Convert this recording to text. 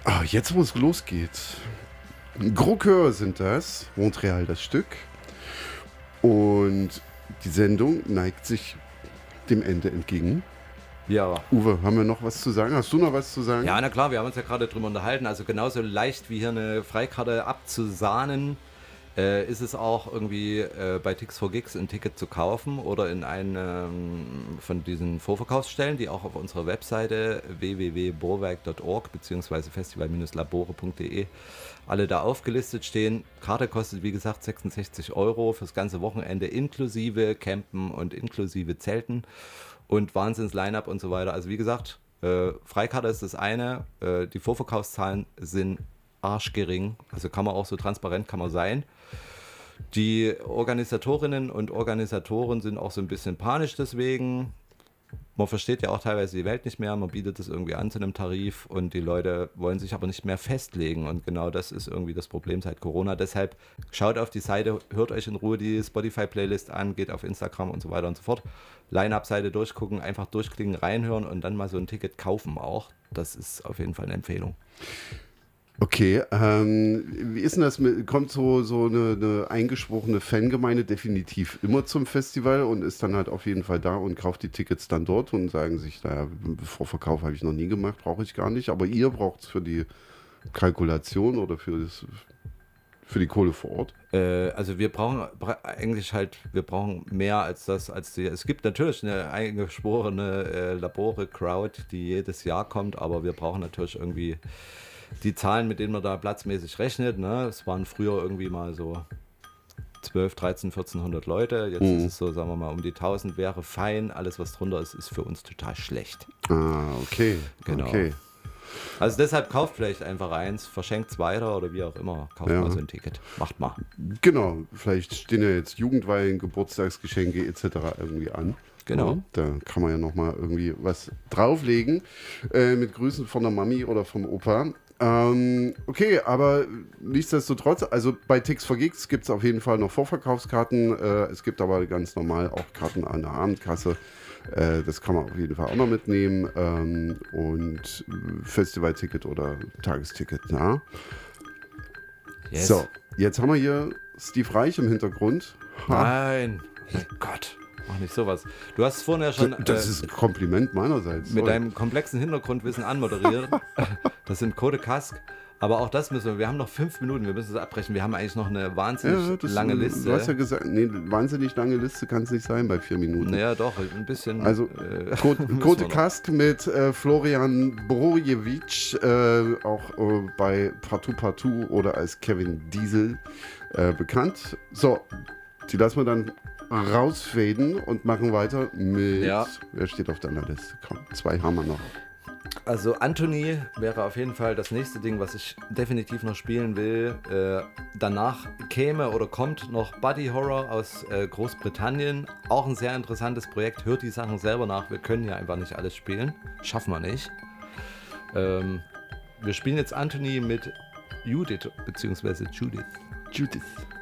Jetzt, wo es losgeht. Gros Coeur sind das, Montreal das Stück. Und die Sendung neigt sich dem Ende entgegen. Ja. Uwe, haben wir noch was zu sagen? Hast du noch was zu sagen? Ja, na klar, wir haben uns ja gerade drüber unterhalten. Also genauso leicht wie hier eine Freikarte abzusahnen, ist es auch irgendwie bei Tix4Gigs ein Ticket zu kaufen oder in einem von diesen Vorverkaufsstellen, die auch auf unserer Webseite www.borwerk.org bzw. festival-labore.de alle da aufgelistet stehen. Karte kostet, wie gesagt, 66 € fürs ganze Wochenende inklusive Campen und inklusive Zelten und Wahnsinns-Line-Up und so weiter. Also wie gesagt, Freikarte ist das eine, die Vorverkaufszahlen sind arschgering, also kann man auch so transparent kann man sein. Die Organisatorinnen und Organisatoren sind auch so ein bisschen panisch deswegen. Man versteht ja auch teilweise die Welt nicht mehr, man bietet es irgendwie an zu einem Tarif und die Leute wollen sich aber nicht mehr festlegen und genau das ist irgendwie das Problem seit Corona. Deshalb schaut auf die Seite, hört euch in Ruhe die Spotify-Playlist an, geht auf Instagram und so weiter und so fort. Line-Up-Seite durchgucken, einfach durchklicken, reinhören und dann mal so ein Ticket kaufen auch. Das ist auf jeden Fall eine Empfehlung. Okay, wie ist denn das? Kommt so eine eingeschworene Fangemeinde definitiv immer zum Festival und ist dann halt auf jeden Fall da und kauft die Tickets dann dort und sagen sich, naja, Vorverkauf habe ich noch nie gemacht, brauche ich gar nicht. Aber ihr braucht es für die Kalkulation oder für die Kohle vor Ort? Also wir brauchen eigentlich halt, wir brauchen mehr als das, es gibt natürlich eine eingeschworene Labore-Crowd, die jedes Jahr kommt, aber wir brauchen natürlich irgendwie die Zahlen, mit denen man da platzmäßig rechnet, ne? Es waren früher irgendwie mal so 12, 13, 1400 Leute. Jetzt ist es so, sagen wir mal, um die 1000 wäre fein. Alles, was drunter ist, ist für uns total schlecht. Ah, okay. Genau. Okay. Also deshalb kauft vielleicht einfach eins, verschenkt es weiter oder wie auch immer. Kauft mal so ein Ticket. Macht mal. Genau, vielleicht stehen ja jetzt Jugendweihen, Geburtstagsgeschenke etc. irgendwie an. Genau. Ja, da kann man ja nochmal irgendwie was drauflegen. Mit Grüßen von der Mami oder vom Opa. Okay, aber nichtsdestotrotz, also bei Tix4Gigs gibt es auf jeden Fall noch Vorverkaufskarten. Es gibt aber ganz normal auch Karten an der Abendkasse. Das kann man auf jeden Fall auch noch mitnehmen. Und Festivalticket oder Tagesticket. Ja. Yes. So, jetzt haben wir hier Steve Reich im Hintergrund. Nein, mein Gott. Mach nicht sowas. Du hast es vorhin ja schon Das ist ein Kompliment meinerseits. mit deinem komplexen Hintergrundwissen anmoderiert. Das sind Code Kask. Aber auch das müssen wir haben noch 5 Minuten, wir müssen es abbrechen. Wir haben eigentlich noch eine wahnsinnig lange Liste. Du hast ja gesagt, nee, wahnsinnig lange Liste kann es nicht sein bei 4 Minuten. Naja, doch, ein bisschen. Also, Code Kask mit Florian Brojewitsch, auch bei Partout oder als Kevin Diesel bekannt. So, die lassen wir dann rausfaden und machen weiter mit. Ja. Wer steht auf deiner Liste? Komm, 2 haben wir noch. Also Anthony wäre auf jeden Fall das nächste Ding, was ich definitiv noch spielen will. Danach käme oder kommt noch Buddy Horror aus Großbritannien. Auch ein sehr interessantes Projekt. Hört die Sachen selber nach. Wir können ja einfach nicht alles spielen. Schaffen wir nicht. Wir spielen jetzt Anthony mit Judith, beziehungsweise Judith.